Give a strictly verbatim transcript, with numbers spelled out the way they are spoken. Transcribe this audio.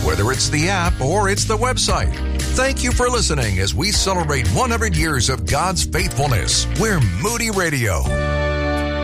whether it's the app or it's the website. Thank you for listening as we celebrate one hundred years of God's faithfulness. We're Moody Radio.